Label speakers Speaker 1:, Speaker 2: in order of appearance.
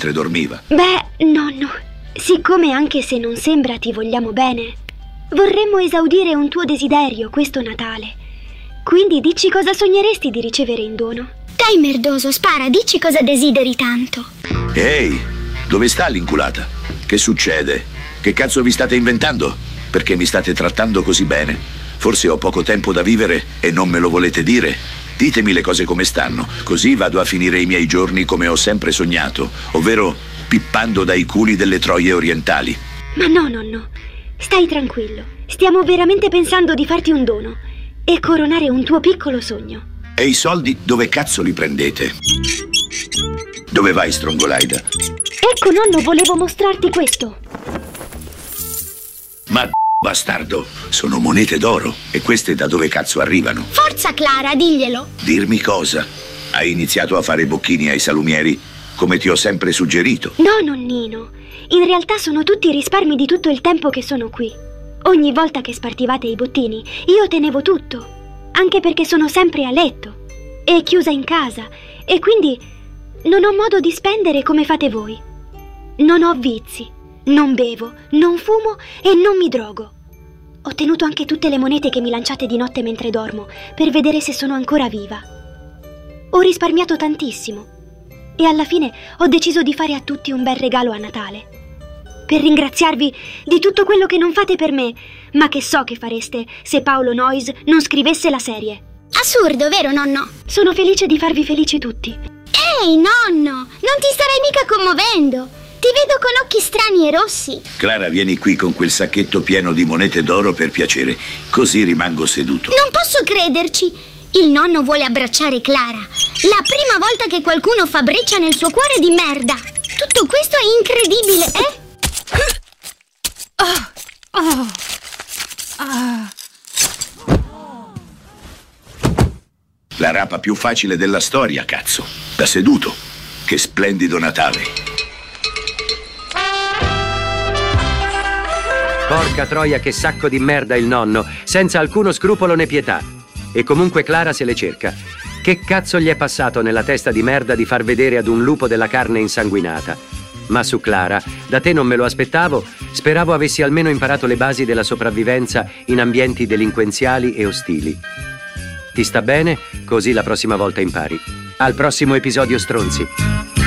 Speaker 1: mentre dormiva.
Speaker 2: Beh, nonno, siccome anche se non sembra ti vogliamo bene, vorremmo esaudire un tuo desiderio questo Natale. Quindi dici cosa sogneresti di ricevere in dono.
Speaker 3: Dai, merdoso, spara, dici cosa desideri tanto.
Speaker 1: Ehi, dove sta l'inculata? Che succede? Che cazzo vi state inventando? Perché mi state trattando così bene? Forse ho poco tempo da vivere e non me lo volete dire? Ditemi le cose come stanno, così vado a finire i miei giorni come ho sempre sognato, ovvero pippando dai culi delle troie orientali.
Speaker 2: Ma no, nonno, stai tranquillo. Stiamo veramente pensando di farti un dono e coronare un tuo piccolo sogno.
Speaker 1: E i soldi dove cazzo li prendete? Dove vai, Strongolaida?
Speaker 2: Ecco, nonno, volevo mostrarti questo.
Speaker 1: Ma bastardo, sono monete d'oro. E queste da dove cazzo arrivano?
Speaker 3: Forza, Clara, diglielo.
Speaker 1: Dirmi cosa? Hai iniziato a fare bocchini ai salumieri, come ti ho sempre suggerito?
Speaker 2: No, nonnino. In realtà sono tutti i risparmi di tutto il tempo che sono qui. Ogni volta che spartivate i bottini, io tenevo tutto. Anche perché sono sempre a letto e chiusa in casa, e quindi non ho modo di spendere come fate voi. Non ho vizi, non bevo, non fumo e non mi drogo. Ho tenuto anche tutte le monete che mi lanciate di notte mentre dormo, per vedere se sono ancora viva. Ho risparmiato tantissimo e alla fine ho deciso di fare a tutti un bel regalo a Natale, per ringraziarvi di tutto quello che non fate per me, ma che so che fareste se Paolo Noyes non scrivesse la serie.
Speaker 3: Assurdo, vero, nonno?
Speaker 2: Sono felice di farvi felici tutti.
Speaker 3: Ehi, nonno, non ti starai mica commuovendo. Ti vedo con occhi strani e rossi.
Speaker 1: Clara, vieni qui con quel sacchetto pieno di monete d'oro per piacere, così rimango seduto.
Speaker 3: Non posso crederci. Il nonno vuole abbracciare Clara. La prima volta che qualcuno fa breccia nel suo cuore di merda. Tutto questo è incredibile, eh?
Speaker 1: La rapa più facile della storia, cazzo. Da seduto. Che splendido Natale.
Speaker 4: Porca troia, che sacco di merda il nonno, senza alcuno scrupolo né pietà. E comunque Clara se le cerca. Che cazzo gli è passato nella testa di merda di far vedere ad un lupo della carne insanguinata? Ma su Clara, da te non me lo aspettavo, speravo avessi almeno imparato le basi della sopravvivenza in ambienti delinquenziali e ostili. Ti sta bene? Così la prossima volta impari. Al prossimo episodio, stronzi.